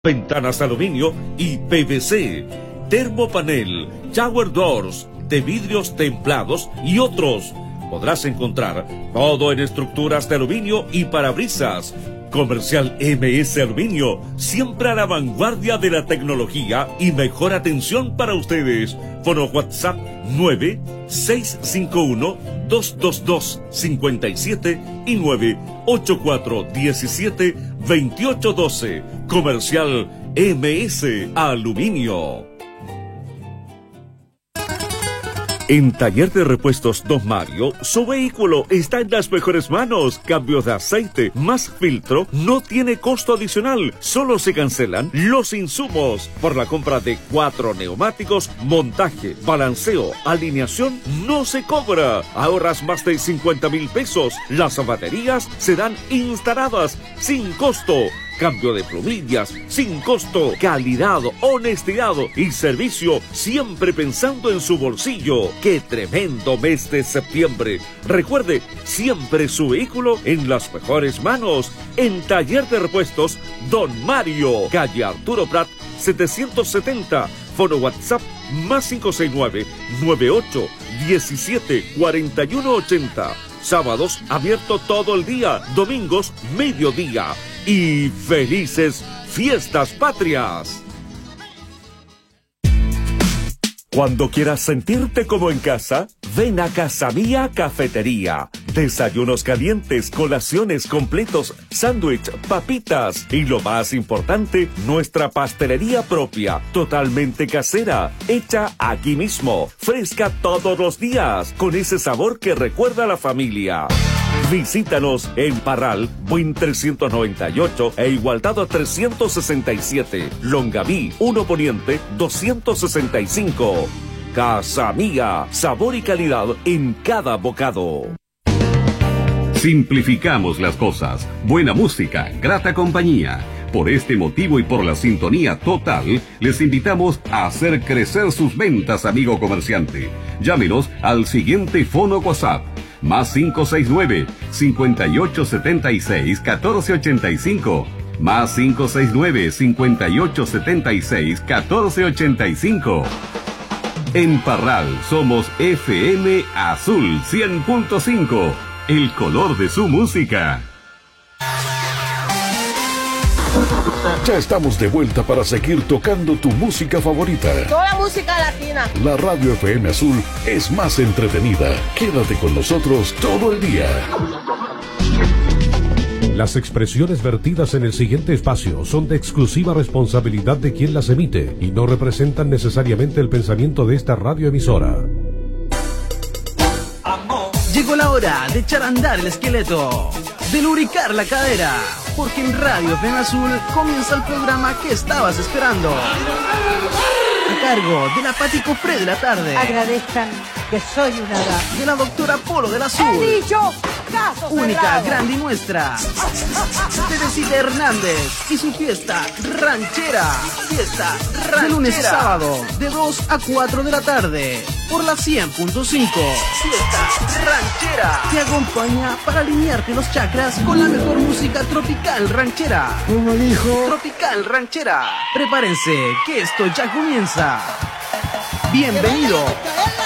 Ventanas de aluminio y PVC, termopanel, shower doors, de vidrios templados y otros. Podrás encontrar todo en estructuras de aluminio y parabrisas. Comercial MS Aluminio, siempre a la vanguardia de la tecnología y mejor atención para ustedes. Fono WhatsApp 9651-222-57 y 98417-2812. Comercial MS Aluminio. En Taller de Repuestos Don Mario, su vehículo está en las mejores manos. Cambios de aceite más filtro no tiene costo adicional. Solo se cancelan los insumos. Por la compra de 4 neumáticos, montaje, balanceo, alineación no se cobra. Ahorras más de 50,000 pesos. Las baterías serán instaladas sin costo. Cambio de plumillas sin costo, calidad, honestidad y servicio, siempre pensando en su bolsillo. ¡Qué tremendo mes de septiembre! Recuerde, siempre su vehículo en las mejores manos. En Taller de Repuestos Don Mario, calle Arturo Prat 770, fono WhatsApp más 569-98-17-4180. Sábados abierto todo el día, domingos mediodía. Y felices fiestas patrias. Cuando quieras sentirte como en casa, ven a Casa Mía Cafetería. Desayunos calientes, colaciones completos, sándwich, papitas y lo más importante, nuestra pastelería propia, totalmente casera, hecha aquí mismo, fresca todos los días, con ese sabor que recuerda a la familia. Visítanos en Parral, Buin 398 e Igualdad 367, Longaví 1 Poniente 265. Casa Mía, sabor y calidad en cada bocado. Simplificamos las cosas. Buena música, grata compañía. Por este motivo y por la sintonía total, les invitamos a hacer crecer sus ventas, amigo comerciante. Llámenos al siguiente fono WhatsApp. Más 569-5876-1485. Más 569-5876-1485. En Parral somos FM Azul 100.5. El color de su música. Ya estamos de vuelta para seguir tocando tu música favorita. Toda música latina. La radio FM Azul es más entretenida. Quédate con nosotros todo el día. Las expresiones vertidas en el siguiente espacio son de exclusiva responsabilidad de quien las emite y no representan necesariamente el pensamiento de esta radioemisora. Llegó la hora de echar a andar el esqueleto, de lubricar la cadera, porque en Radio FM Azul comienza el programa que estabas esperando. A cargo de la Pati Cofré de la tarde. Agradezcan que soy una dama. De la doctora Polo del Azul. He dicho caso única, cerrado. grande y nuestra. Teresita Hernández y su fiesta ranchera. Fiesta ranchera. De lunes a sábado, de 2 a 4 de la tarde. Por la 100.5. Fiesta ranchera. Te acompaña para alinearte los chakras con la mejor música tropical ranchera. Como dijo. Tropical ranchera. Prepárense, que esto ya comienza. Bienvenido.